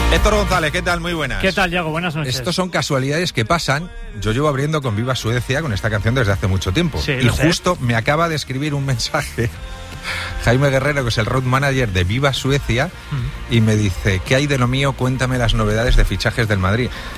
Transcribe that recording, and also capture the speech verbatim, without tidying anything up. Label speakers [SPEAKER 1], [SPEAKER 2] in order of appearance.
[SPEAKER 1] Héctor González, ¿qué tal? Muy buenas.
[SPEAKER 2] ¿Qué tal, Diego? Buenas noches.
[SPEAKER 1] Estos son casualidades que pasan. Yo llevo abriendo con Viva Suecia con esta canción desde hace mucho tiempo.
[SPEAKER 2] Sí,
[SPEAKER 1] y justo sé. me acaba de escribir un mensaje Jaime Guerrero, que es el road manager de Viva Suecia, uh-huh. y me dice: ¿qué hay de lo mío? Cuéntame las novedades de fichajes del Madrid.